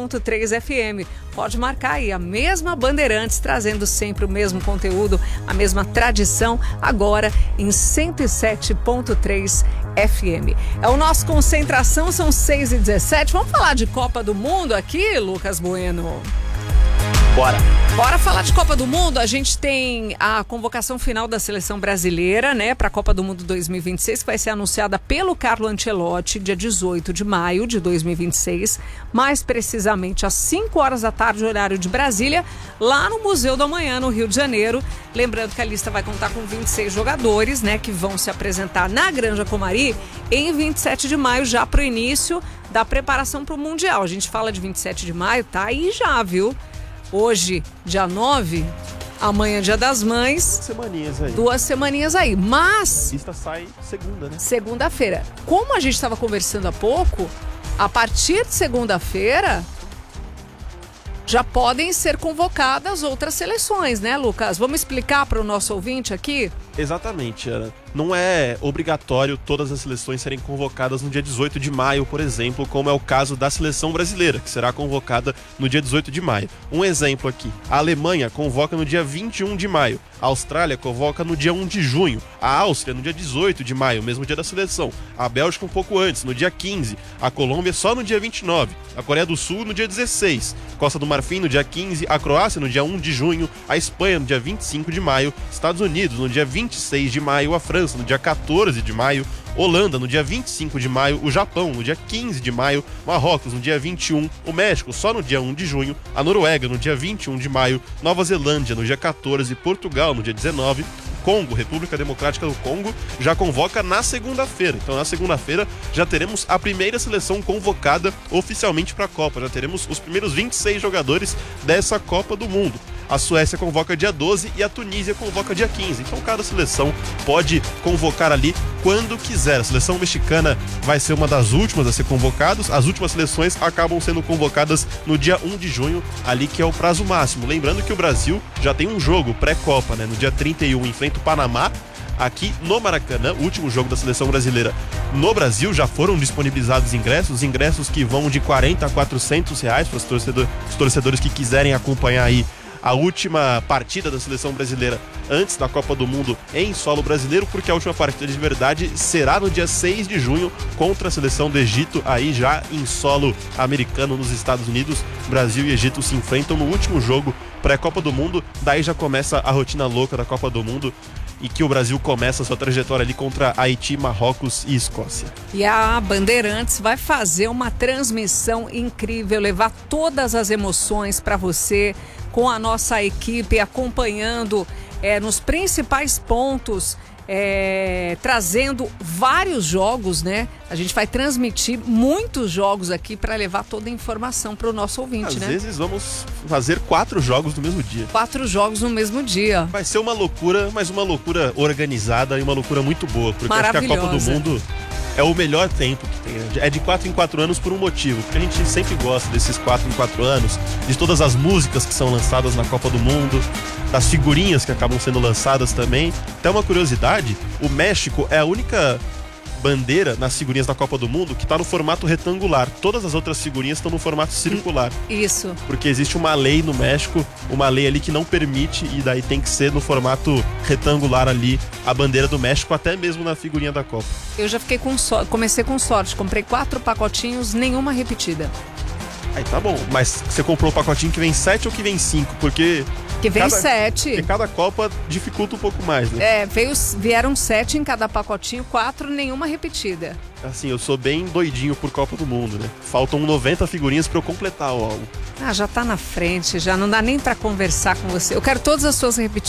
107.3 FM. Pode marcar aí a mesma Bandeirantes, trazendo sempre o mesmo conteúdo, a mesma tradição, agora em 107.3 FM. É o nosso Concentração, são 6h17. Vamos falar de Copa do Mundo aqui, Lucas Bueno? Bora falar de Copa do Mundo. A gente tem a convocação final da seleção brasileira, né, para a Copa do Mundo 2026, que vai ser anunciada pelo Carlo Ancelotti, dia 18 de maio de 2026, mais precisamente às 5 horas da tarde, horário de Brasília, lá no Museu do Amanhã, no Rio de Janeiro. Lembrando que a lista vai contar com 26 jogadores, né, que vão se apresentar na Granja Comari em 27 de maio, já para o início da preparação para o Mundial. A gente fala de 27 de maio, tá aí já, viu? Hoje, dia 9, amanhã, dia das mães. 2 semaninhas aí. Mas... a lista sai segunda, né? Segunda-feira. Como a gente estava conversando há pouco, a partir de segunda-feira já podem ser convocadas outras seleções, né, Lucas? Vamos explicar para o nosso ouvinte aqui? Exatamente, Ana. Não é obrigatório todas as seleções serem convocadas no dia 18 de maio, por exemplo, como é o caso da seleção brasileira, que será convocada no dia 18 de maio. Um exemplo aqui, a Alemanha convoca no dia 21 de maio, a Austrália convoca no dia 1 de junho, a Áustria no dia 18 de maio, mesmo dia da seleção, a Bélgica um pouco antes, no dia 15, a Colômbia só no dia 29, a Coreia do Sul no dia 16, Costa do Marfim no dia 15, a Croácia no dia 1 de junho, a Espanha no dia 25 de maio, Estados Unidos no dia 26 de maio, a França no dia 14 de maio, Holanda no dia 25 de maio, o Japão no dia 15 de maio, Marrocos no dia 21, o México só no dia 1 de junho, a Noruega no dia 21 de maio, Nova Zelândia no dia 14, Portugal no dia 19, Congo, República Democrática do Congo, já convoca na segunda-feira. Então na segunda-feira já teremos a primeira seleção convocada oficialmente para a Copa, já teremos os primeiros 26 jogadores dessa Copa do Mundo. A Suécia convoca dia 12 e a Tunísia convoca dia 15. Então cada seleção pode convocar ali quando quiser. A seleção mexicana vai ser uma das últimas a ser convocadas. As últimas seleções acabam sendo convocadas no dia 1 de junho, ali que é o prazo máximo. Lembrando que o Brasil já tem um jogo pré-Copa, né? No dia 31 enfrenta o Panamá, aqui no Maracanã, o último jogo da seleção brasileira no Brasil. Já foram disponibilizados ingressos que vão de R$40 a R$400 para os torcedores que quiserem acompanhar aí a última partida da seleção brasileira antes da Copa do Mundo em solo brasileiro, porque a última partida de verdade será no dia 6 de junho contra a seleção do Egito, aí já em solo americano nos Estados Unidos. Brasil e Egito se enfrentam no último jogo pré-Copa do Mundo, daí já começa a rotina louca da Copa do Mundo, e que o Brasil começa a sua trajetória ali contra Haiti, Marrocos e Escócia. E a Bandeirantes vai fazer uma transmissão incrível, levar todas as emoções para você, com a nossa equipe acompanhando nos principais pontos, trazendo vários jogos, né? A gente vai transmitir muitos jogos aqui para levar toda a informação para o nosso ouvinte, né? Às vezes vamos fazer 4 jogos no mesmo dia. 4 jogos no mesmo dia. Vai ser uma loucura, mas uma loucura organizada e uma loucura muito boa, porque acho que a Copa do Mundo é o melhor tempo que tem. É de 4 em 4 anos por um motivo, porque a gente sempre gosta desses 4 em 4 anos, de todas as músicas que são lançadas na Copa do Mundo, das figurinhas que acabam sendo lançadas também. Até uma curiosidade, o México é a única bandeira nas figurinhas da Copa do Mundo que está no formato retangular. Todas as outras figurinhas estão no formato circular. Isso. Porque existe uma lei no México, uma lei ali que não permite, e daí tem que ser no formato retangular ali a bandeira do México, até mesmo na figurinha da Copa. Eu já fiquei comecei com sorte, comprei 4 pacotinhos, nenhuma repetida. Aí tá bom, mas você comprou o pacotinho que vem 7 ou que vem 5? Porque que vem 7. Porque cada Copa dificulta um pouco mais, né? Vieram 7 em cada pacotinho, 4, nenhuma repetida. Assim, eu sou bem doidinho por Copa do Mundo, né? Faltam 90 figurinhas pra eu completar o álbum. Já tá na frente, já não dá nem pra conversar com você. Eu quero todas as suas repetidas.